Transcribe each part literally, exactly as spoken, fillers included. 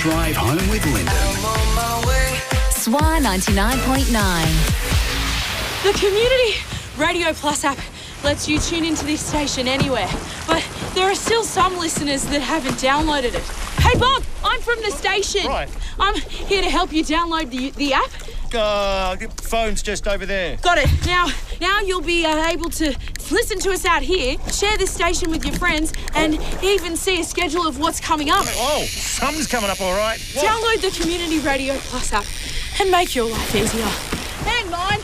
Drive Home with Lyndon. S W A ninety-nine point nine. The Community Radio Plus app lets you tune into this station anywhere, but there are still some listeners that haven't downloaded it. Hey Bob, I'm from the station. Right. I'm here to help you download the the app. Uh, the phone's just over there. Got it. Now, now you'll be uh, able to listen to us out here, share this station with your friends, and even see a schedule of what's coming up. Oh, something's coming up all right. What? Download the Community Radio Plus app and make your life easier. And mine.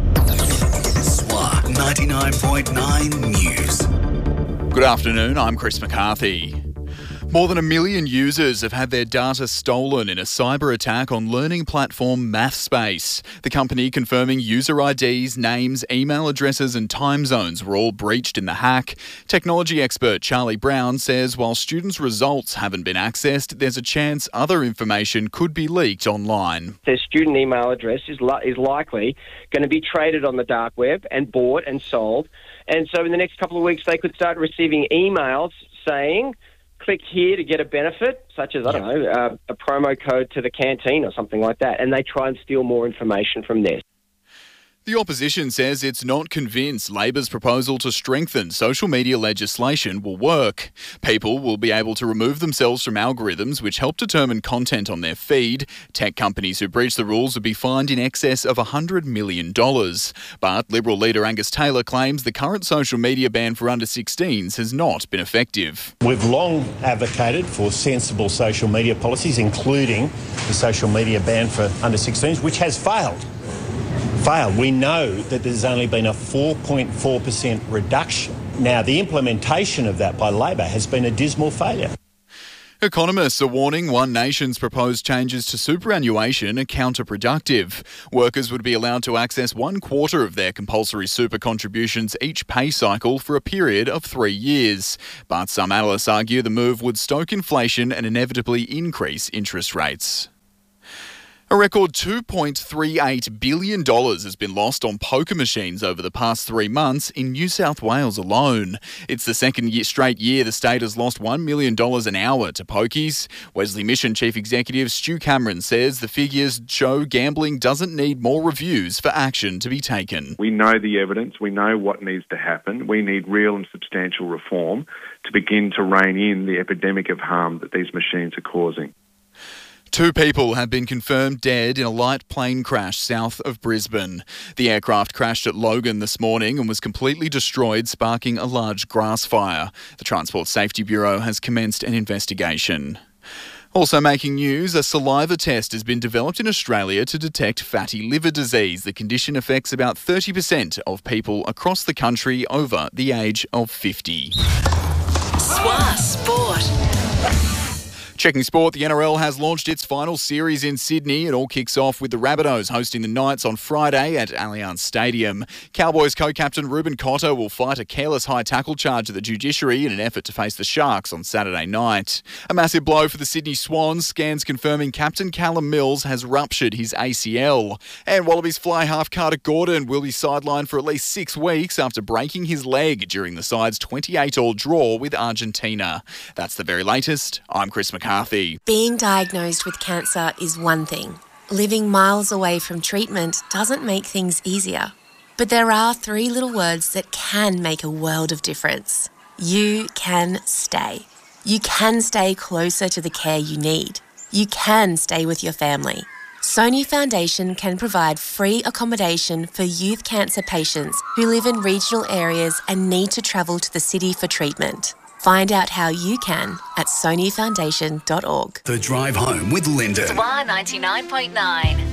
S W A ninety-nine point nine News. Good afternoon, I'm Chris McCarthy. More than a million users have had their data stolen in a cyber attack on learning platform MathSpace. The company confirming user I Ds, names, email addresses and time zones were all breached in the hack. Technology expert Charlie Brown says while students' results haven't been accessed, there's a chance other information could be leaked online. Their student email address is, li- is likely going to be traded on the dark web and bought and sold. And so in the next couple of weeks, they could start receiving emails saying, click here to get a benefit, such as, I don't know, uh, a promo code to the canteen or something like that, and they try and steal more information from there. The opposition says it's not convinced Labor's proposal to strengthen social media legislation will work. People will be able to remove themselves from algorithms which help determine content on their feed. Tech companies who breach the rules would be fined in excess of one hundred million dollars. But Liberal leader Angus Taylor claims the current social media ban for under sixteens has not been effective. We've long advocated for sensible social media policies, including the social media ban for under sixteens, which has failed. Failed. We know that there's only been a four point four percent reduction. Now, the implementation of that by Labor has been a dismal failure. Economists are warning One Nation's proposed changes to superannuation are counterproductive. Workers would be allowed to access one quarter of their compulsory super contributions each pay cycle for a period of three years. But some analysts argue the move would stoke inflation and inevitably increase interest rates. A record two point three eight billion dollars has been lost on poker machines over the past three months in New South Wales alone. It's the second year, straight year the state has lost one million dollars an hour to pokies. Wesley Mission Chief Executive Stu Cameron says the figures show gambling doesn't need more reviews for action to be taken. We know the evidence. We know what needs to happen. We need real and substantial reform to begin to rein in the epidemic of harm that these machines are causing. Two people have been confirmed dead in a light plane crash south of Brisbane. The aircraft crashed at Logan this morning and was completely destroyed, sparking a large grass fire. The Transport Safety Bureau has commenced an investigation. Also making news, a saliva test has been developed in Australia to detect fatty liver disease. The condition affects about thirty percent of people across the country over the age of fifty. S W A Sport. Checking sport, the N R L has launched its final series in Sydney. It all kicks off with the Rabbitohs hosting the Knights on Friday at Allianz Stadium. Cowboys co-captain Ruben Cotter will fight a careless high tackle charge at the judiciary in an effort to face the Sharks on Saturday night. A massive blow for the Sydney Swans, scans confirming captain Callum Mills has ruptured his A C L. And Wallabies fly half Carter Gordon will be sidelined for at least six weeks after breaking his leg during the side's twenty-eight all draw with Argentina. That's the very latest. I'm Chris McCarthy. Being diagnosed with cancer is one thing. Living miles away from treatment doesn't make things easier. But there are three little words that can make a world of difference. You can stay. You can stay closer to the care you need. You can stay with your family. Sony Foundation can provide free accommodation for youth cancer patients who live in regional areas and need to travel to the city for treatment. Find out how you can at sony foundation dot org. The Drive Home with Lyndon. S W A ninety-nine point nine.